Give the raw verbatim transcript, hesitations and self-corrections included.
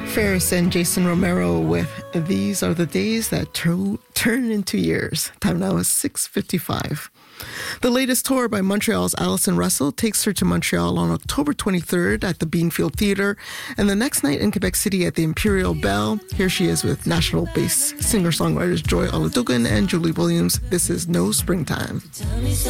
Ferris and Jason Romero with These Are the Days That Tur- Turn Into Years. Time now is six fifty-five. The latest tour by Montreal's Alison Russell takes her to Montreal on October twenty-third at the Beanfield Theatre, and the next night in Quebec City at the Imperial Bell. Here she is with national-based singer-songwriters Joy Oladogan and Julie Williams. This is No Springtime.